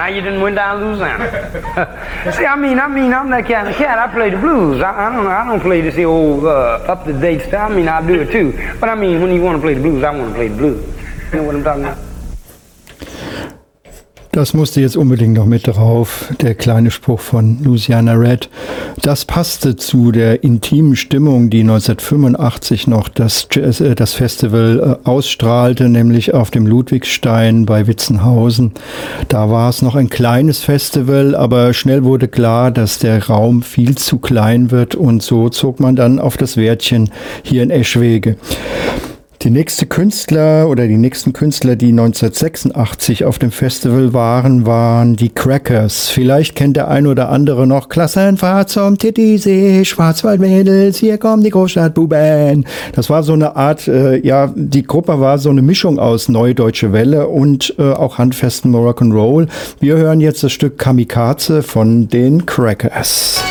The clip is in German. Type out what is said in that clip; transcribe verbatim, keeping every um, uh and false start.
you didn't win down Louisiana. See, I mean, I mean, I'm that kind of cat. I play the blues. I, I don't, I don't play this old uh, up-to-date stuff. I mean, I do it too. But I mean, when you want to play the blues, I want to play the blues. You know what I'm talking about? Das musste jetzt unbedingt noch mit drauf, der kleine Spruch von Louisiana Red. Das passte zu der intimen Stimmung, die neunzehnhundertfünfundachtzig noch das, Jazz, äh, das Festival äh, ausstrahlte, nämlich auf dem Ludwigstein bei Witzenhausen. Da war es noch ein kleines Festival, aber schnell wurde klar, dass der Raum viel zu klein wird und so zog man dann auf das Wärtchen hier in Eschwege. Die nächste Künstler oder die nächsten Künstler, die neunzehnhundertsechsundachtzig auf dem Festival waren, waren die Crackers. Vielleicht kennt der ein oder andere noch Klassenfahrt zum Titisee, Schwarzwaldmädels, hier kommen die Großstadtbuben. Das war so eine Art, äh, ja, die Gruppe war so eine Mischung aus Neue Deutsche Welle und äh, auch handfesten Rock'n'Roll. Wir hören jetzt das Stück Kamikaze von den Crackers.